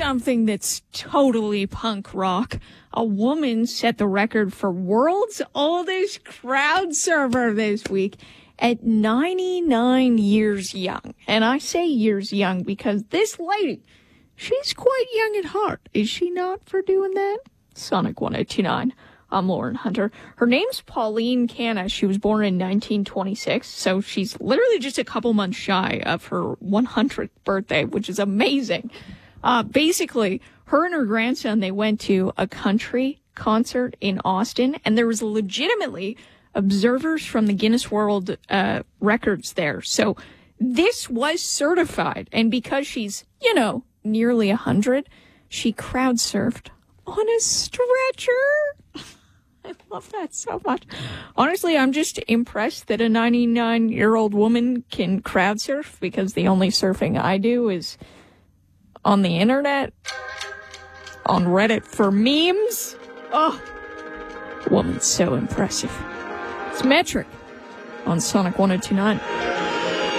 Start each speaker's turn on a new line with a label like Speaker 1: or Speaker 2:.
Speaker 1: something that's totally punk rock. A woman set the record for world's oldest crowd surfer this week at 99 years young. And I say years young because this lady, she's quite young at heart. Is she not, for doing that? Sonic 1029. I'm Lauren Hunter. Her name's Pauline Canna. She was born in 1926, so she's literally just a couple months shy of her 100th birthday, which is amazing. Basically, her and her grandson, they went to a country concert in Austin, and there was legitimately observers from the Guinness World Records there. So this was certified, and because she's, nearly 100, she crowd surfed on a stretcher. I love that so much. Honestly, I'm just impressed that a 99-year-old woman can crowd surf, because the only surfing I do is on the internet, on Reddit for memes. Oh, woman's so impressive. It's Metric on Sonic 1029.